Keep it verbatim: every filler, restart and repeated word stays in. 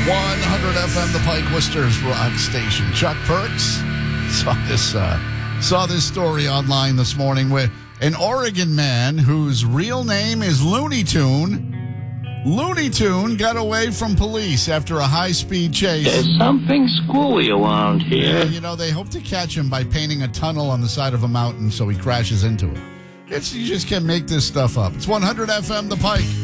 one hundred F M, the Pike Worcester's rock station. Chuck Perks saw this uh, saw this story online this morning with an Oregon man whose real name is Looney Tune. Looney Tune got away from police after a high-speed chase. There's something screwy around here. And, you know, they hope to catch him by painting a tunnel on the side of a mountain so he crashes into it. It's, you just can't make this stuff up. It's one hundred F M, the Pike.